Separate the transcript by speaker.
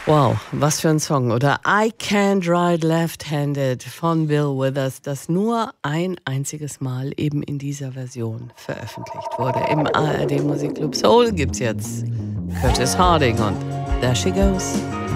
Speaker 1: Wow, was für ein Song. Oder I Can't Ride Left-Handed von Bill Withers, das nur ein einziges Mal eben in dieser Version veröffentlicht wurde. Im ARD Musikclub Soul gibt's jetzt Curtis Harding und There She Goes.